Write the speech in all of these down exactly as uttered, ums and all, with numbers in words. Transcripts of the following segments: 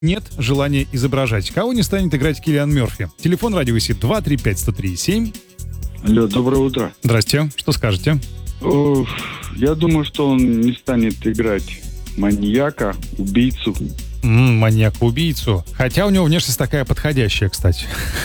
нет желания изображать. Кого не станет играть Киллиан Мерфи? Телефон радио ВИСИ два три пять сто три семь. Алло, доброе утро. Здрасте, что скажете? О, я думаю, что он не станет играть маньяка, убийцу. М-м, маньяка-убийцу. Хотя у него внешность такая подходящая, кстати.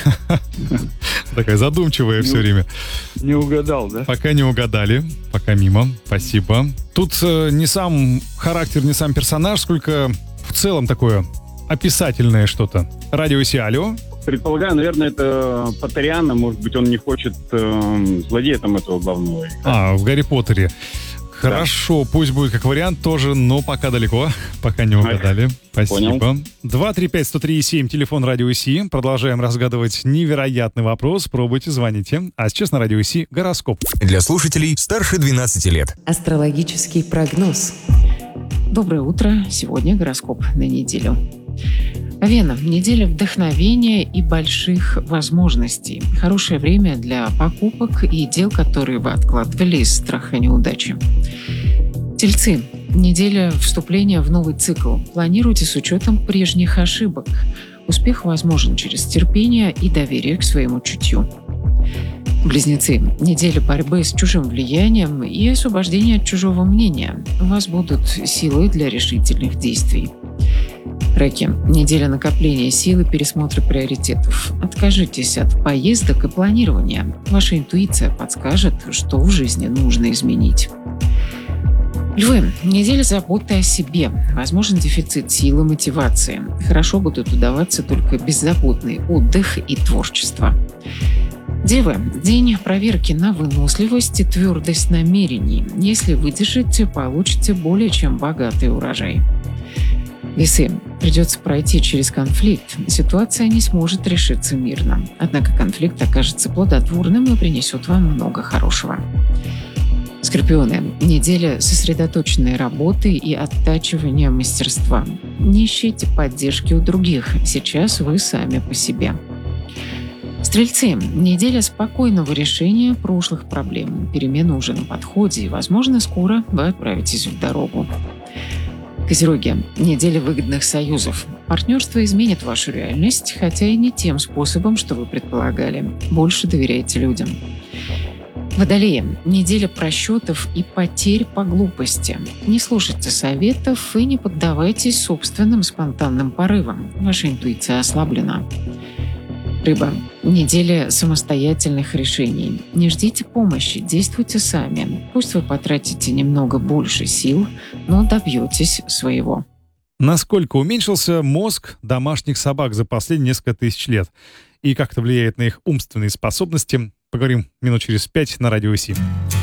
Такая задумчивая все время. Не угадал, да? Пока не угадали. Пока мимо. Спасибо. Тут э, не сам характер, не сам персонаж, сколько в целом такое описательное что-то. Радио ВИСИ, алло. Предполагаю, наверное, это Поттериана. Может быть, он не хочет э, злодея там этого главного. А, в Гарри Поттере. Хорошо, да. Пусть будет как вариант тоже, но пока далеко. Пока не угадали. Спасибо. Понял. два три пять сто три семь, телефон радио ВИСИ. Продолжаем разгадывать невероятный вопрос. Пробуйте, звоните. А сейчас на радио ВИСИ гороскоп. Для слушателей старше двенадцати лет. Астрологический прогноз. Доброе утро. Сегодня гороскоп на неделю. Вена. Неделя вдохновения и больших возможностей. Хорошее время для покупок и дел, которые вы откладывали из страха неудачи. Тельцы. Неделя вступления в новый цикл. Планируйте с учетом прежних ошибок. Успех возможен через терпение и доверие к своему чутью. Близнецы. Неделя борьбы с чужим влиянием и освобождения от чужого мнения. У вас будут силы для решительных действий. Раки. Неделя накопления сил и пересмотра приоритетов. Откажитесь от поездок и планирования. Ваша интуиция подскажет, что в жизни нужно изменить. Львы. Неделя заботы о себе. Возможен дефицит сил и мотивации. Хорошо будут удаваться только беззаботный отдых и творчество. Девы. День проверки на выносливость и твердость намерений. Если выдержите, получите более чем богатый урожай. Весы. Придется пройти через конфликт. Ситуация не сможет решиться мирно. Однако конфликт окажется плодотворным и принесет вам много хорошего. Скорпионы. Неделя сосредоточенной работы и оттачивания мастерства. Не ищите поддержки у других. Сейчас вы сами по себе. Стрельцы. Неделя спокойного решения прошлых проблем. Перемены уже на подходе, и, возможно, скоро вы отправитесь в дорогу. Козероги. Неделя выгодных союзов. Партнерство изменит вашу реальность, хотя и не тем способом, что вы предполагали. Больше доверяйте людям. Водолеи. Неделя просчетов и потерь по глупости. Не слушайте советов и не поддавайтесь собственным спонтанным порывам. Ваша интуиция ослаблена. Рыба. Неделя самостоятельных решений. Не ждите помощи, действуйте сами. Пусть вы потратите немного больше сил, но добьетесь своего. Насколько уменьшился мозг домашних собак за последние несколько тысяч лет? И как это влияет на их умственные способности? Поговорим минут через пять на радио ВИСИ.